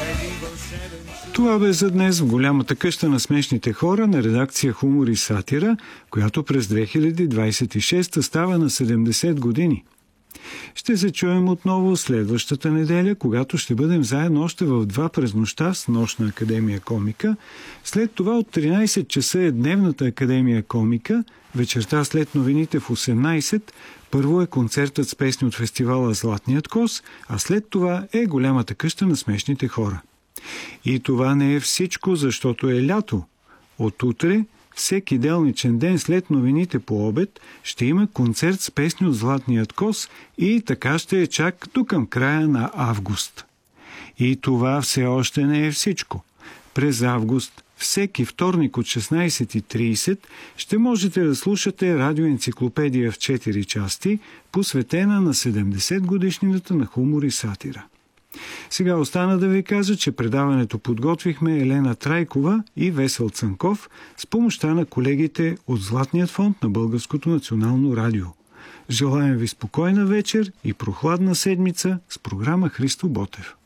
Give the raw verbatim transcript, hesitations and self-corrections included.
Това бе за днес в голямата къща на смешните хора на редакция Хумор и сатира, която през две хиляди двадесет и шеста става на седемдесет години. Ще се чуем отново следващата неделя, когато ще бъдем заедно още в два през нощта с Нощна академия комика. След това от тринадесет часа е Дневната академия комика, вечерта след новините в осемнадесет. Първо е концертът с песни от фестивала Златният коз, а след това е голямата къща на смешните хора. И това не е всичко, защото е лято. От утре, всеки делничен ден след новините по обед, ще има концерт с песни от Златният коз и така ще е чак до към края на август. И това все още не е всичко. През август, всеки вторник от шестнадесет и тридесет, ще можете да слушате радиоенциклопедия в четири части, посветена на седемдесет годишнината на Хумор и сатира. Сега остана да ви кажа, че предаването подготвихме Елена Трайкова и Весел Цанков с помощта на колегите от Златният фонд на Българското национално радио. Желаем ви спокойна вечер и прохладна седмица с програма Христо Ботев.